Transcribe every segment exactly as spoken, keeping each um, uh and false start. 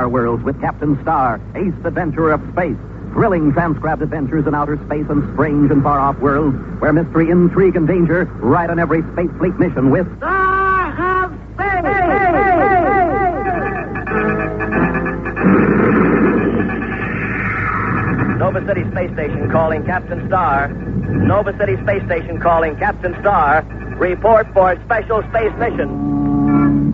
our worlds with Captain Star, ace adventurer of space. Thrilling transcribed adventures in outer space and strange and far-off worlds where mystery, intrigue, and danger ride on every space fleet mission with Star of Space! Hey, hey, hey, hey, hey. Nova City Space Station calling Captain Star. Nova City Space Station calling Captain Star. Report for special space mission.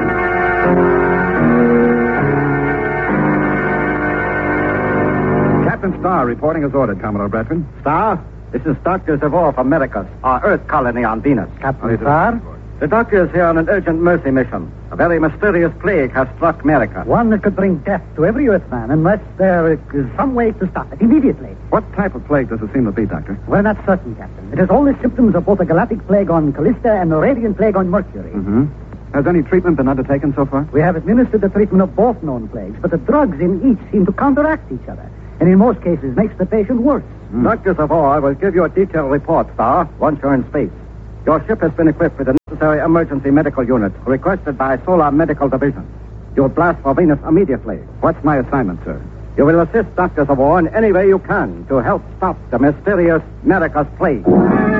Captain Star reporting as ordered, Commodore Bradford. Star, this is Doctor Zavor from Americas, our Earth colony on Venus. Captain Star? The doctor is here on an urgent mercy mission. A very mysterious plague has struck America. One that could bring death to every Earthman unless there is some way to stop it immediately. What type of plague does it seem to be, Doctor? We're not certain, Captain. It has all the symptoms of both a galactic plague on Callista and a radiant plague on Mercury. Mm-hmm. Has any treatment been undertaken so far? We have administered the treatment of both known plagues, but the drugs in each seem to counteract each other, and in most cases makes the patient worse. Mm. Doctor Zavor will give you a detailed report, Star, once you're in space. Your ship has been equipped with the necessary emergency medical unit requested by Solar Medical Division. You'll blast for Venus immediately. What's my assignment, sir? You will assist Doctor Zavor in any way you can to help stop the mysterious America's plague.